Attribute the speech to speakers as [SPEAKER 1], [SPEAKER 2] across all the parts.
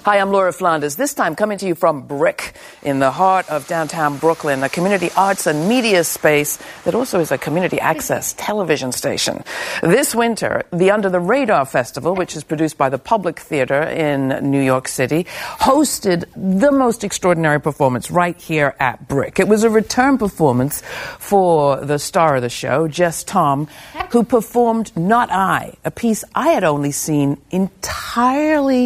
[SPEAKER 1] Hi, I'm Laura Flanders, this time coming to you from Brick in the heart of downtown Brooklyn, a community arts and media space that also is a community access television station. This winter, the Under the Radar Festival, which is produced by the Public Theater in New York City, hosted the most extraordinary performance right here at Brick. It was a return performance for the star of the show, Jess Tom, who performed Not I, a piece I had only seen entirely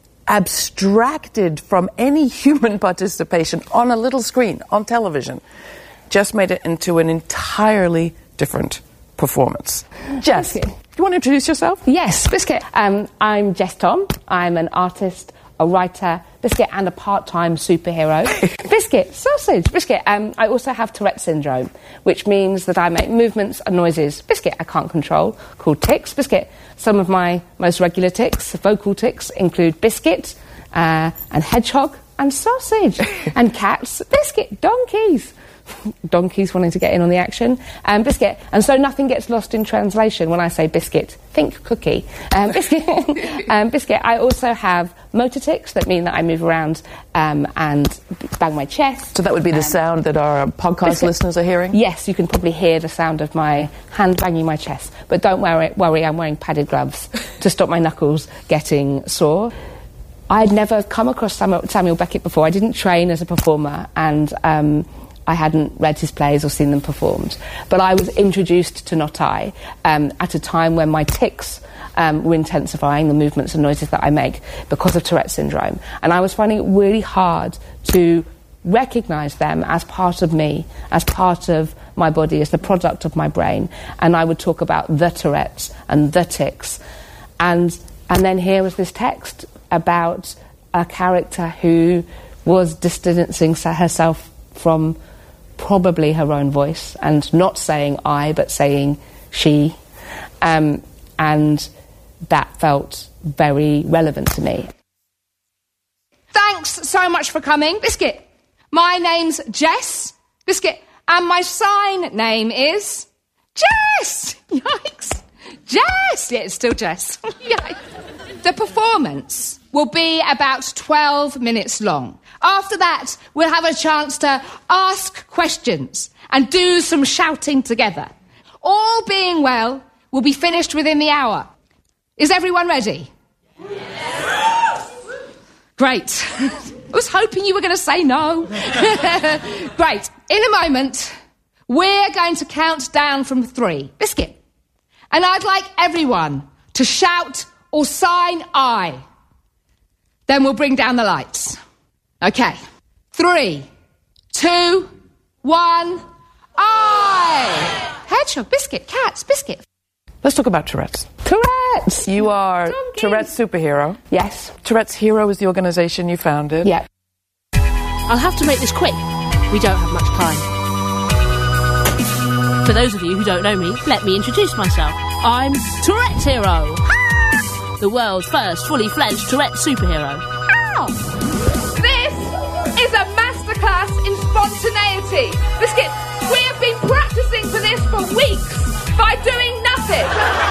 [SPEAKER 1] abstracted from any human participation on a little screen, on television. Jess made it into an entirely different performance. Jess,
[SPEAKER 2] Biscuit.
[SPEAKER 1] do you want to introduce yourself?
[SPEAKER 2] Yes, Biscuit. I'm Jess Tom. I'm an artist, a writer, Biscuit, and a part-time superhero. Biscuit, sausage, Biscuit. I also have Tourette syndrome, which means that I make movements and noises, Biscuit, I can't control, called tics. Biscuit. Some of my most regular tics, vocal tics, include biscuit and hedgehog and sausage and cats, Biscuit, donkeys. Donkeys wanting to get in on the action, Biscuit. And so nothing gets lost in translation when I say biscuit. Think cookie. Biscuit. Biscuit. I also have motor tics that mean that I move around and bang my chest.
[SPEAKER 1] So that would be the sound that our podcast
[SPEAKER 2] Biscuit.
[SPEAKER 1] listeners are hearing?
[SPEAKER 2] Yes, you can probably hear the sound of my hand banging my chest. But don't worry, I'm wearing padded gloves to stop my knuckles getting sore. I'd never come across Samuel Beckett before. I didn't train as a performer, and I hadn't read his plays or seen them performed. But I was introduced to Not I at a time when my tics were intensifying, the movements and noises that I make, because of Tourette syndrome. And I was finding it really hard to recognise them as part of me, as part of my body, as the product of my brain. And I would talk about the Tourette's and the tics. And then here was this text about a character who was distancing herself from probably her own voice and not saying I but saying she, and that felt very relevant to me.
[SPEAKER 3] Thanks so much for coming, Biscuit. My name's Jess, Biscuit, and my sign name is Jess. Yikes. Jess. Yeah, it's still Jess. Yikes. The performance will be about 12 minutes long. After that, we'll have a chance to ask questions and do some shouting together. All being well, we'll be finished within the hour. Is everyone ready? Yes! Great. I was hoping you were going to say no. Great. In a moment, we're going to count down from 3. Biscuit. And I'd like everyone to shout or sign I. Then we'll bring down the lights. Okay. 3, 2, 1, I! Hedgehog, Biscuit, cats, Biscuit.
[SPEAKER 1] Let's talk about Tourette's.
[SPEAKER 2] Tourette's!
[SPEAKER 1] You are
[SPEAKER 2] Donkeys.
[SPEAKER 1] Tourette's superhero.
[SPEAKER 2] Yes.
[SPEAKER 1] Tourette's Hero is the organisation you founded.
[SPEAKER 2] Yeah.
[SPEAKER 4] I'll have to make this quick. We don't have much time. For those of you who don't know me, let me introduce myself. I'm Tourette's Hero. The world's first fully fledged Tourette's superhero.
[SPEAKER 3] Ow! This is a masterclass in spontaneity. Biscuit, we have been practicing for this for weeks by doing nothing.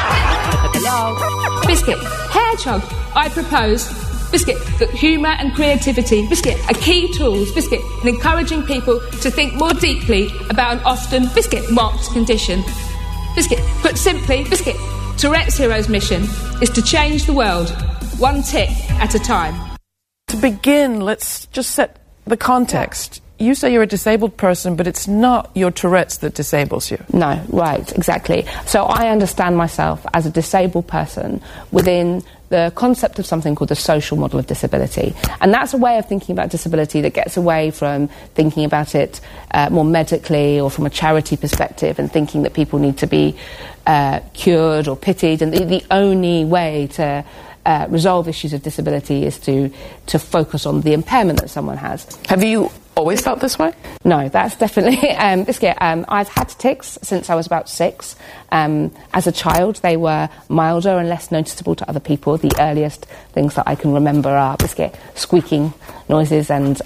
[SPEAKER 3] Biscuit, hedgehog, I propose, Biscuit, that humour and creativity, Biscuit, are key tools, Biscuit, in encouraging people to think more deeply about an often, Biscuit, marked condition. Biscuit, put simply, Biscuit, Tourette's Hero's mission is to change the world, one tic at a time.
[SPEAKER 1] To begin, let's just set the context. You say you're a disabled person, but it's not your Tourette's that disables you.
[SPEAKER 2] No, right, exactly. So I understand myself as a disabled person within the concept of something called the social model of disability. And that's a way of thinking about disability that gets away from thinking about it more medically or from a charity perspective and thinking that people need to be cured or pitied. And the only way to resolve issues of disability is to focus on the impairment that someone has.
[SPEAKER 1] Have you always felt this way?
[SPEAKER 2] No, that's definitely Biscuit. I've had tics since I was about 6. As a child, they were milder and less noticeable to other people. The earliest things that I can remember are Biscuit squeaking noises and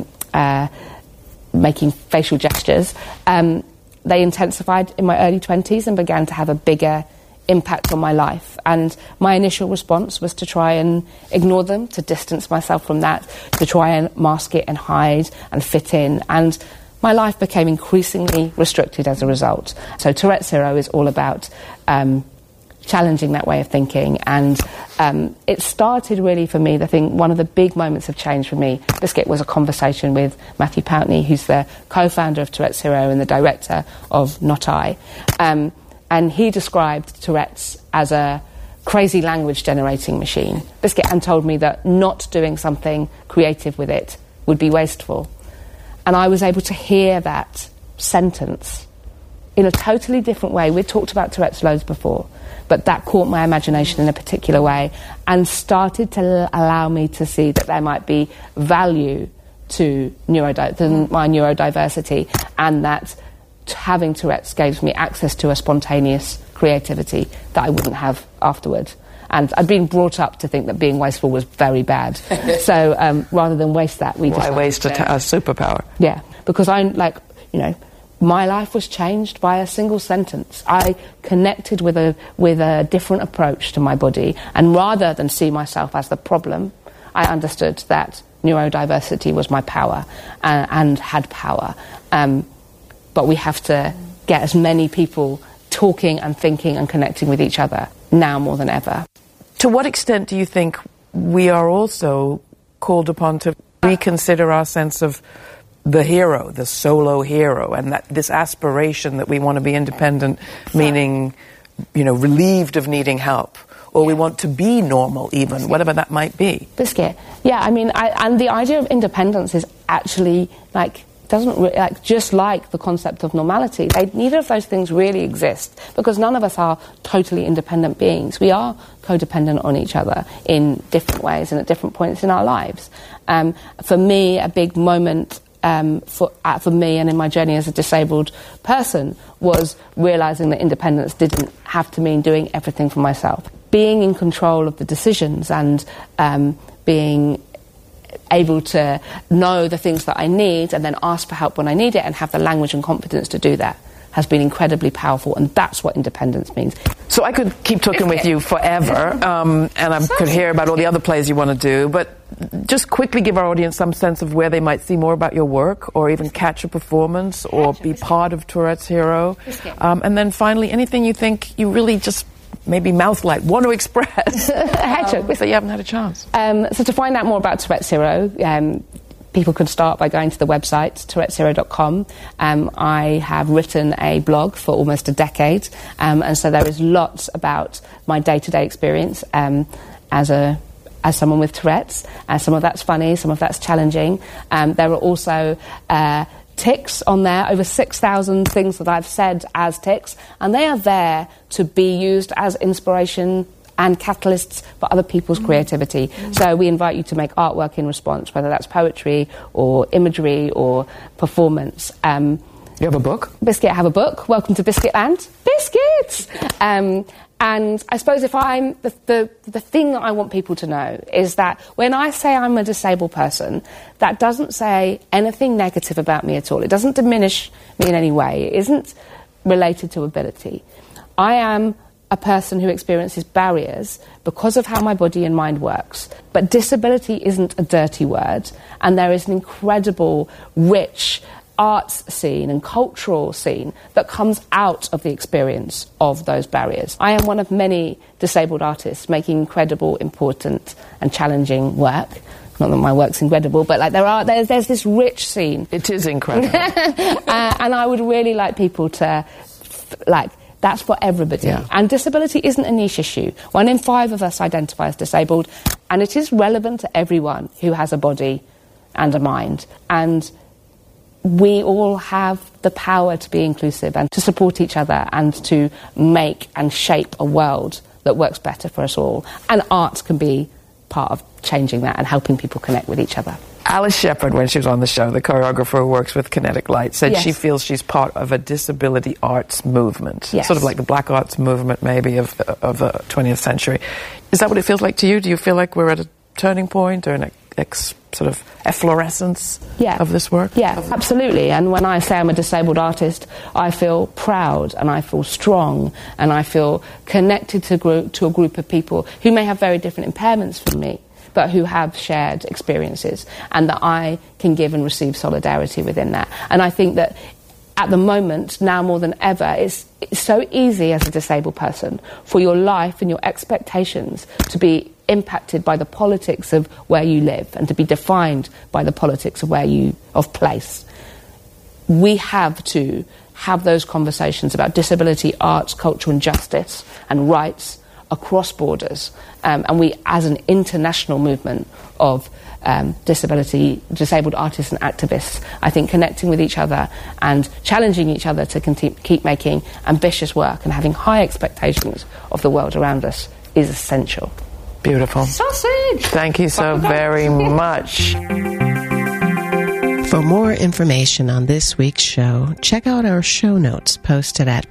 [SPEAKER 2] making facial gestures. They intensified in my early 20s and began to have a bigger impact on my life. And my initial response was to try and ignore them, to distance myself from that, to try and mask it and hide and fit in. And my life became increasingly restricted as a result. So Tourette's Zero is all about challenging that way of thinking. And it started really for me, I think one of the big moments of change for me, Biscuit, was a conversation with Matthew Pountney, who's the co-founder of Tourette's Zero and the director of Not I. And he described Tourette's as a crazy language generating machine, Biscuit, and told me that not doing something creative with it would be wasteful. And I was able to hear that sentence in a totally different way. We'd talked about Tourette's loads before, but that caught my imagination in a particular way and started to allow me to see that there might be value to my neurodiversity, and that having Tourette's gave me access to a spontaneous creativity that I wouldn't have afterwards. And I'd been brought up to think that being wasteful was very bad. So rather than waste that,
[SPEAKER 1] why waste a superpower?
[SPEAKER 2] Yeah, because my life was changed by a single sentence. I connected with a different approach to my body, and rather than see myself as the problem, I understood that neurodiversity was my power and had power. But we have to get as many people talking and thinking and connecting with each other now more than ever.
[SPEAKER 1] To what extent do you think we are also called upon to reconsider our sense of the hero, the solo hero, and that this aspiration that we want to be independent, meaning, relieved of needing help, or we want to be normal even, whatever that might be?
[SPEAKER 2] Biscuit. Yeah, and the idea of independence is actually just like the concept of normality. Neither of those things really exist, because none of us are totally independent beings. We are codependent on each other in different ways and at different points in our lives. For me, a big moment for me and in my journey as a disabled person was realising that independence didn't have to mean doing everything for myself. Being in control of the decisions and being able to know the things that I need and then ask for help when I need it and have the language and confidence to do that has been incredibly powerful, and that's what independence means.
[SPEAKER 1] So I could keep talking with you forever, and I could hear about all the other plays you want to do, but just quickly give our audience some sense of where they might see more about your work, or even catch a performance, or be part of Tourette's Hero. And then finally, anything you think you really just maybe mouth-like want to express, but you haven't had a chance.
[SPEAKER 2] So to find out more about Tourette's Hero, people can start by going to the website, touretteshero.com. I have written a blog for almost a decade, and so there is lots about my day-to-day experience as someone with Tourette's. Some of that's funny, some of that's challenging. There are also tics on there, over 6,000 things that I've said as tics, and they are there to be used as inspiration and catalysts for other people's creativity. So we invite you to make artwork in response, whether that's poetry or imagery or performance.
[SPEAKER 1] You have a book?
[SPEAKER 2] Biscuit, I have a book. Welcome to Biscuitland. Biscuits! And I suppose if I'm the thing that I want people to know is that when I say I'm a disabled person, that doesn't say anything negative about me at all. It doesn't diminish me in any way. It isn't related to ability. I am a person who experiences barriers because of how my body and mind works. But disability isn't a dirty word, and there is an incredible, rich arts scene and cultural scene that comes out of the experience of those barriers. I am one of many disabled artists making incredible, important and challenging work. Not that my work's incredible, but there's this rich scene.
[SPEAKER 1] It is incredible.
[SPEAKER 2] And I would really like people to that's for everybody. Yeah. And disability isn't a niche issue. 1 in 5 of us identify as disabled, and it is relevant to everyone who has a body and a mind. And we all have the power to be inclusive and to support each other and to make and shape a world that works better for us all. And art can be part of changing that and helping people connect with each other.
[SPEAKER 1] Alice Shepherd, when she was on the show, the choreographer who works with Kinetic Light, said she feels she's part of a disability arts movement, sort of like the black arts movement maybe of the 20th century. Is that what it feels like to you? Do you feel like we're at a turning point or an sort of efflorescence of this work?
[SPEAKER 2] Yeah, absolutely. And when I say I'm a disabled artist, I feel proud and I feel strong and I feel connected to a group of people who may have very different impairments from me, but who have shared experiences, and that I can give and receive solidarity within that. And I think that at the moment, now more than ever, it's so easy as a disabled person for your life and your expectations to be impacted by the politics of where you live and to be defined by the politics of place. We have to have those conversations about disability, arts, culture and justice and rights across borders. And we, as an international movement of disabled artists and activists, I think connecting with each other and challenging each other to keep making ambitious work and having high expectations of the world around us is essential.
[SPEAKER 1] Beautiful.
[SPEAKER 3] Sausage!
[SPEAKER 1] Thank you so very much.
[SPEAKER 5] For more information on this week's show, check out our show notes posted at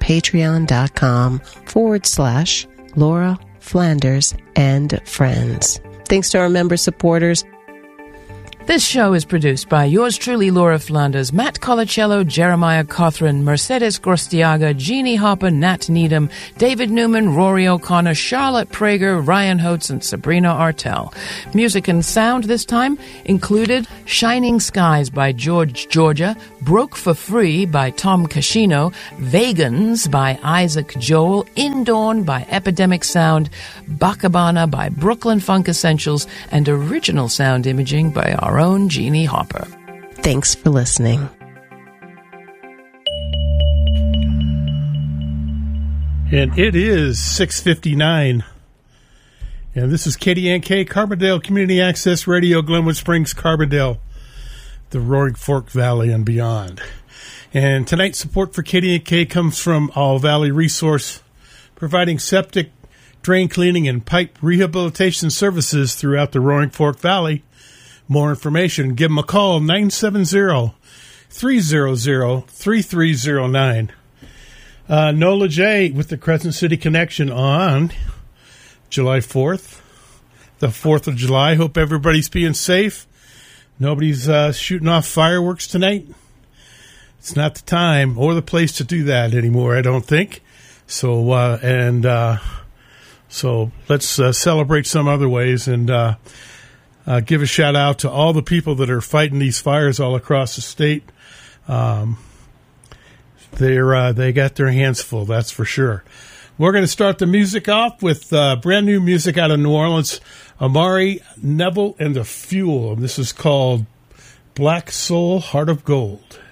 [SPEAKER 5] patreon.com/Laura Flanders and Friends. Thanks to our member supporters.
[SPEAKER 1] This show is produced by yours truly, Laura Flanders, Matt Colacello, Jeremiah Cothran, Mercedes Grostiaga, Jeannie Hopper, Nat Needham, David Newman, Rory O'Connor, Charlotte Prager, Ryan Holtz, and Sabrina Artel. Music and sound this time included Shining Skies by George Georgia, Broke for Free by Tom Cascino, Vegans by Isaac Joel, Indawn by Epidemic Sound, Bakabana by Brooklyn Funk Essentials, and original sound imaging by our own Jeannie Hopper.
[SPEAKER 5] Thanks for listening.
[SPEAKER 6] And it is 6:59. And this is KDNK, Carbondale Community Access Radio, Glenwood Springs, Carbondale, the Roaring Fork Valley and beyond. And tonight's support for KDNK comes from All Valley Resource, providing septic, drain cleaning, and pipe rehabilitation services throughout the Roaring Fork Valley. More information, give them a call, 970-300-3309. Nola J. with the Crescent City Connection on July 4th, the 4th of July. Hope everybody's being safe. Nobody's shooting off fireworks tonight. It's not the time or the place to do that anymore, I don't think. So, so let's celebrate some other ways and give a shout out to all the people that are fighting these fires all across the state. They got their hands full, that's for sure. We're going to start the music off with brand new music out of New Orleans, Amari Neville and the Fuel. And this is called Black Soul, Heart of Gold.